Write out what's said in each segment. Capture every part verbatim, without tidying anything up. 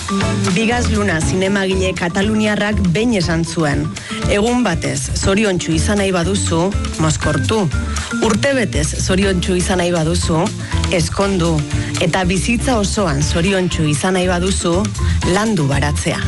Bigas Luna zinemagile kataluniarrak behin esan zuen. Egun batez, zoriontsu izan nahi baduzu, mozkortu. Urte betez, zoriontsu izan nahi baduzu, eskondu. Eta bizitza osoan zoriontsu izan nahi baduzu, landu baratzea.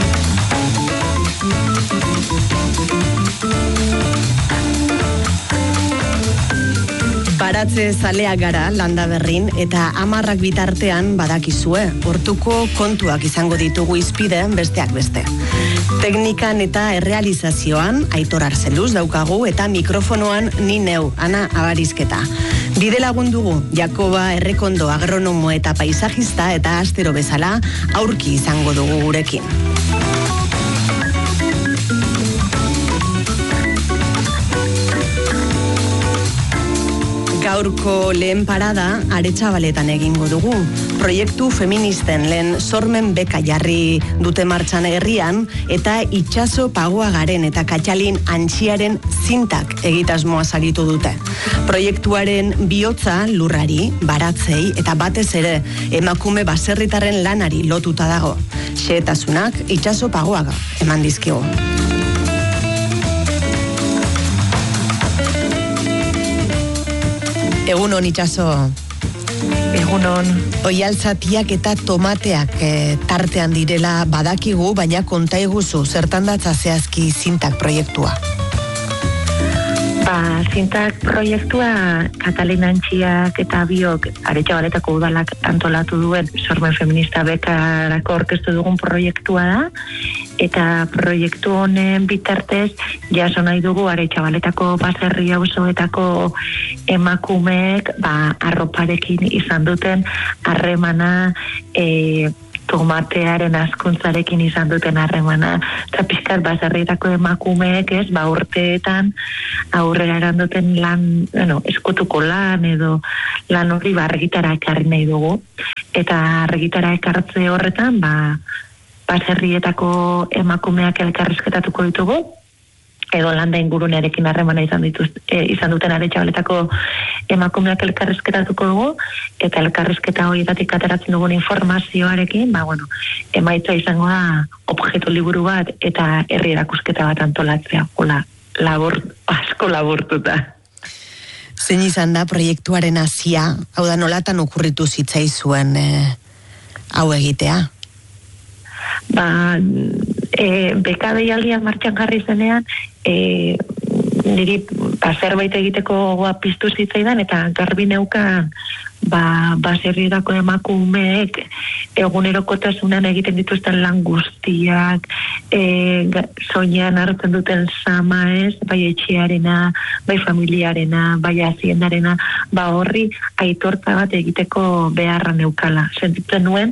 Baratze zalea gara landa berrin eta hamarrak bitartean badakizue, hortuko kontuak izango ditugu izpide besteak beste. Teknikan eta errealizazioan Aitor Arzeluz daukagu eta mikrofonoan ni neu, Ana Abarizketa. Bide lagun dugu, Jakoba Errekondo agronomo eta paisajista eta astero bezala aurki izango dugu gurekin. Gaurko lehen parada Aretxabaletan egingo dugu. Proiektu feministen lehen sormen beka jarri dute martxan herrian eta itxaso pagoagaren eta katxalin antxiaren zintak egitasmoa saritu dute. Proiektuaren bihotza lurrari, baratzei eta batez ere emakume baserritarren lanari lotuta dago. Xehetasunak itxaso pagoaga eman dizkigu. Egunon itxaso. Egunon. Oihaltzatiak eta tomateak e, tartean direla badakigu, baina konta iguzu, zertan datza zehazki zintak proiektua? Ba, zintak proiektua Katalinantxiak eta biok Aretxabaletako udalak antolatu duen sormen feminista bekarako orkestu dugun proiektua da, eta proiektu honen bitartez jaso nahi dugu Aretxabaletako baserri auzoetako emakumeek ba, arroparekin izan duten harremana, e, tomatearen azkuntzarekin izan duten harremana, eta pixkat baserrietako emakumeek ez, ba urteetan aurrera eran duten lan, bueno, eskutuko lan edo lan hori ba argitara ekarri nahi dugu. Eta argitara ekartze horretan, ba baserrietako emakumeak elkarrizketatuko ditugu, edo landa ingurunearekin harremana izan dituz, e, izan duten Aretxabaletako emakumeak elkarrizketatuko dugu, eta elkarrizketa horietatik ateratzen dugun informazioarekin, ba, bueno, emaitza izango da objektu liburu bat eta herri erakusketa bat antolatzea, hola, labur, asko laburtuta. Zein izan da proiektuaren hasia, hau da nolatan okurritu zitzaizuen e, hau egitea? Ba, e, beka deialdia martxan jarri zenean, e, niri ba, zerbait egiteko gogoa piztu zitzaidan, eta garbi neukan ba, baserrietako emakumeek egunerokotasunean egiten dituzten lan guztiak, e, soinean hartzen duten sama ez, bai etxearena, bai familiarena, bai haziendarena, ba horri aitortza bat egiteko beharra neukala. Sentitzen nuen,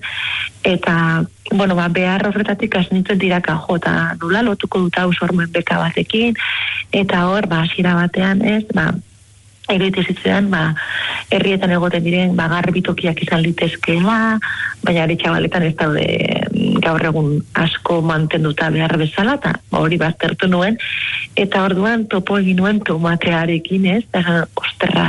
eta bueno, ba, behar horretatik asnitzen diraka jota, nula lotuko dut hau sormen beka batekin, eta hor, ba, hasiera batean ez, ba, egitezitzean, ba, herrietan egoten diren, ba, garbitokiak izan litezkeela, baina Aretxabaletan ez daude gaur egun asko mantenduta behar bezala, eta hori baztertu nuen, eta orduan topo egin nuen tomatearekin ez, eta osterra,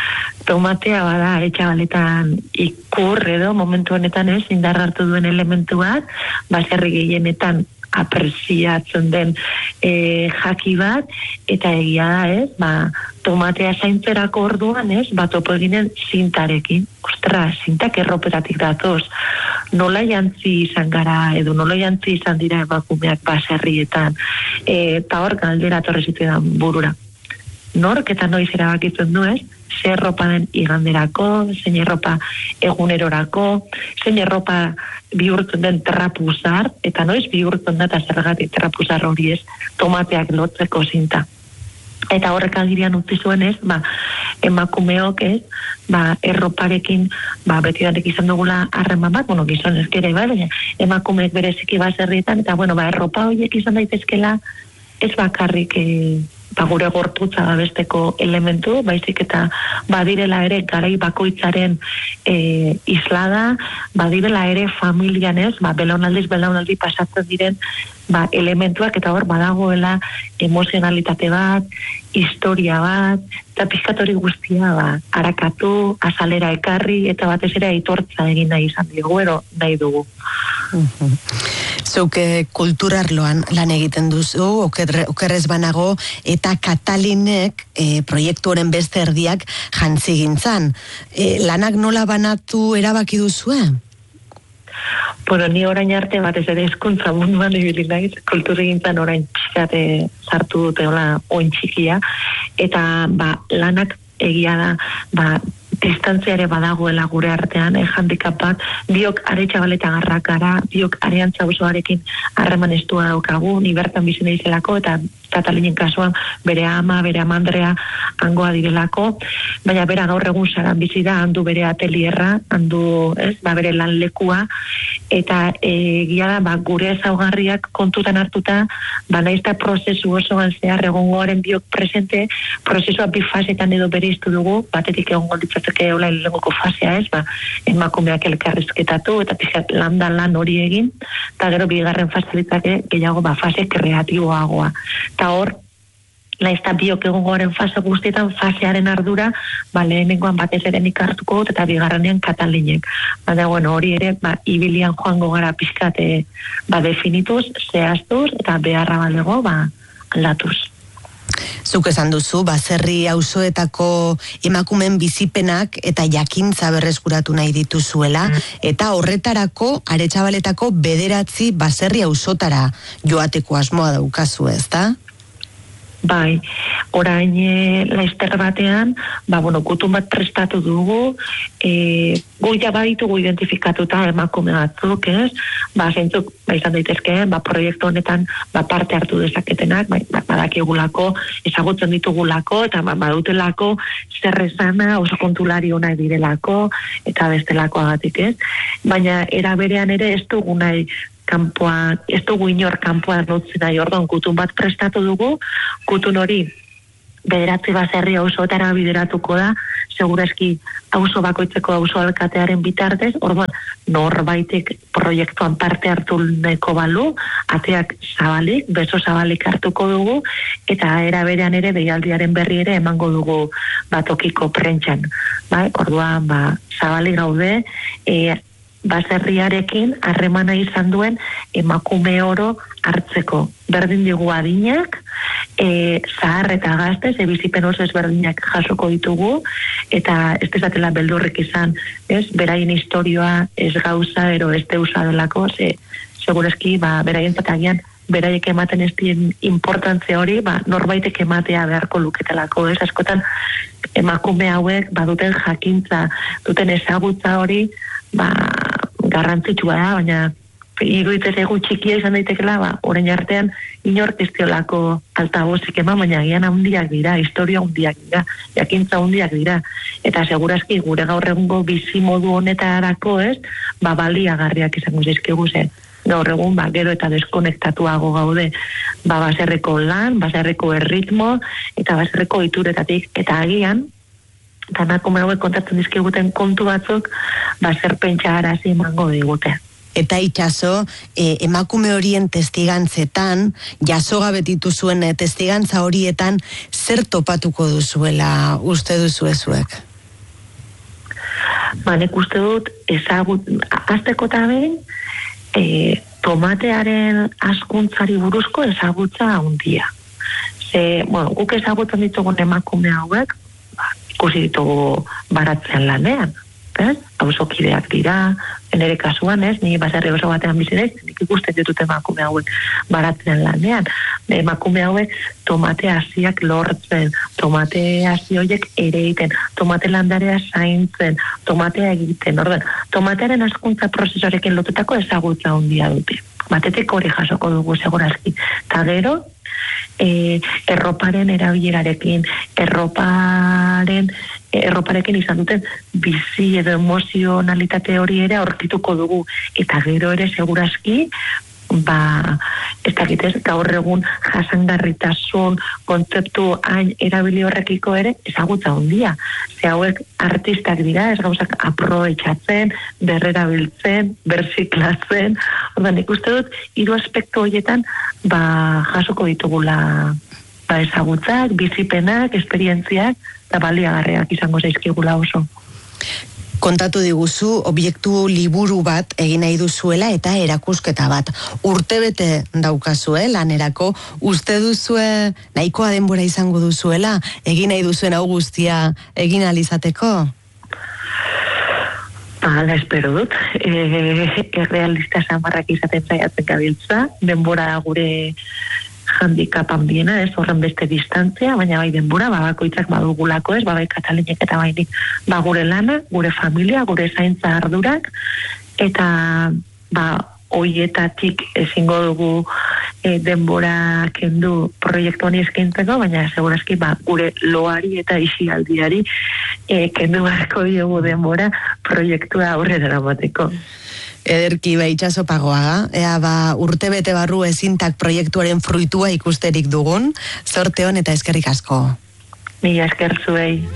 tomatea bada Aretxabaletan ikur edo momentu honetan ez, indarra hartu duen elementu bat, baserri gehienetan apresiatzen den e, jaki bat, eta egia da ez, ba, tomatea zaintzerako orduan ez, ba, topo eginen zintarekin. Ostra, zintak erropetatik datoz, nola jantzi izan gara, edo nola jantzi izan dira emakumeak baserrietan, eta hor galdera torre zituen burura. Nork eta noiz erabakitzen du ez, ze erropa den iganderako, zein erropa egunerorako, zein erropa bihurtzen den trapuzar, eta noiz bihurtzen da eta zergatik trapuzar hori ez, tomateak lotzeko zinta. Eta horrek agirian utzi zuen ez, ba, emakumeok ez, ba, erroparekin, ba, betidatik izan dugula harreman bat, bueno, gizon ezkera, ba, baina emakumeek bereziki baserrietan, eta bueno, ba, erropa horiek izan daitezkela, ez bakarrik e, ba, gure gorputza babesteko elementu, baizik eta badirela ere garai bakoitzaren e, islada, badirela ere familian ez, ba, belaunaldiz belaunaldi pasatzen diren ba, elementuak, eta hor badagoela emozionalitate bat, historia bat, eta pizkatori guztia ba, arakatu, azalera ekarri, eta batez ere aitortza egin nahi izan dugu, ero nahi dugu. Zuk kulturarloan lan egiten duzu, oker, okerrez banago, eta Katalinek e, proiektu horren beste erdiak jantzi gintzan. E, lanak nola banatu erabaki duzue? Bueno, ni orain arte batez ere hezkuntza munduan ibili naiz, kulturgintzan orain pixkate sartu dute hola oin txikia, eta ba, lanak egia da, ba, distantzia ere badagoela gure artean, eh, handikapak, biok Aretxabaleta Garrakara, biok Areantza auzoarekin harreman estua daukagu, ni bertan bizi naizelako, eta Katalinen kasuan bere ama, bere amandrea hangoa direlako, baina bera gaur egun Saran bizi da, handu bere atelierra, handu, ez, ba, bere lan lekua, eta egia da, ba, gure ezaugarriak kontutan hartuta, ba, naizta prozesu osoan zehar egongoaren biok presente, prozesua bi fasetan edo bere iztu dugu, batetik egongo ditzateke hola lehenengoko fasea, ez, ba, emakumeak elkarrizketatu, eta pixat landa lan hori egin, eta gero bigarren fase ditzake gehiago, ba, fase kreatiboagoa. Eta hor, naizta biok egongoaren fase guztietan fasearen ardura, ba, lehenengoan batez ere nik hartuko dut, eta bigarrenean Katalinek. Baina, bueno, hori ere, ba, ibilian joango gara pixkate, ba, definituz, zehaztuz, eta beharra balego, ba, aldatuz. Zuk esan duzu, baserri auzoetako emakumen bizipenak eta jakintza berreskuratu nahi dituzuela, eta horretarako Aretxabaletako bederatzi baserri auzotara joateko asmoa daukazu, ezta? Bai, orain e, laizter batean, ba, bueno, gutun bat prestatu dugu, e, goia baditugu identifikatuta emakume batzuk, ez? Ba, zentzuk, ba, izan daitezke, ba, proiektu honetan, ba, parte hartu dezaketenak, ba, badakigulako, ezagutzen ditugulako, eta ba, badutelako zer esana, oso kontulari onak direlako, eta bestelako agatik, ez? Baina, era berean ere ez dugu nahi, kanpoan, ez dugu inor kanpoan utzi nahi, orduan gutun bat prestatu dugu, gutun hori bederatzi baserri auzotara bideratuko da, segurazki auzo bakoitzeko auzo alkatearen bitartez, orduan norbaitek proiektuan parte hartu nahiko balu, ateak zabalik, beso zabalik hartuko dugu, eta era berean ere deialdiaren berri ere emango dugu batokiko prentxan. Bai, orduan, ba, zabalik gaude, e, baserriarekin harremana izan duen emakume oro hartzeko. Berdin digu adinak, e, zahar eta gaztez, e, bizipen oso ezberdinak jasoko ditugu, eta ez dezatela beldurrik izan, ez, beraien historioa ez gauza, ero ez deusa delako, ze, segurazki, ba, beraien zatagian, beraiek ematen ez dien importantzia hori, ba, norbaitek ematea beharko luketelako, ez, askotan, emakume hauek, ba, duten jakintza, duten ezagutza hori, ba, garrantzitsua da, baina iruditzen egu txikia izan daitekela, ba, orain artean inork ez diolako altabozik eman, baina gian handiak dira, historia handiak dira, jakintza handiak dira, eta segurazki gure gaur egungo bizi modu honetarako, ez, ba, baliagarriak izango zaizkigu zen. Gaur egun, ba, gero eta deskonektatuago gaude, ba, baserreko lan, baserreko erritmo, eta baserreko ituretatik, eta agian, eta emakume hauek kontatzen dizkiguten kontu batzuk, ba, zer pentsa arazi emango digute. Eta itxaso, e, emakume horien testigantzetan, jasogabetitu zuen testigantza horietan, zer topatuko duzuela uste duzuezuek? Ba, nik uste dut, ezagut, azteko eta behin, e, tomatearen askuntzari buruzko ezagutza handia. Ze, bueno, guk ezagutzen ditugun emakume hauek, ba, ikusi ditugu baratzen lanean, ez? Auzokideak dira, nire kasuan, ez? Ni baserri oso batean bizi naiz, nik ikusten ditut emakume hauek baratzen lanean. Emakume hauek tomate hasiak lortzen, tomate hasi horiek ere egiten, tomate landarea zaintzen, tomatea egiten, orduan, tomatearen askuntza prozesorekin lotutako ezagutza handia dute. Batetik hori jasoko dugu segurazki. Ta gero, E, erroparen erabilerarekin, erroparen erroparekin izan duten bizi edo emozionalitate hori ere aurkituko dugu, eta gero ere segurazki, ba, ez dakitez, gaur egun jasangarritasun kontzeptu hain erabili horrekiko ere ezagutza handia. Ze hauek artistak dira, ez gauzak aproetxatzen, berrerabiltzen, berziklatzen, ordan ikuste dut, hiru aspektu horietan, ba, jasoko ditugula ba, ezagutzak, bizipenak, esperientziak, eta baliagarreak izango zaizkigula oso. Kontatu diguzu, obiektu liburu bat egin nahi duzuela eta erakusketa bat. Urtebete daukazue lanerako, uste duzue nahikoa denbora izango duzuela, egin nahi duzuen hau guztia egin ahal izateko? Hala espero dut. E, errealista samarrak izaten zaiatzen gabiltza, denbora gure handicap handiena, ez horren beste distantzia, baina bai denbora, ba, bakoitzak badugulako, ez, ba, bai Katalinek eta bainik, ba, gure lana, gure familia, gure zaintza ardurak, eta, ba, hoietatik ezingo dugu e, denbora kendu proiektu honi eskaintzeko, baina segurazki, ba, gure loari eta isialdiari e, kendu beharko diogu denbora proiektua aurrera eramateko. Ederki, ba, Itxaso Pagoaga, ea ba, urtebete barru ezintak proiektuaren fruitua ikusterik dugun, zorte hon eta eskerrik asko. Mila esker zuei.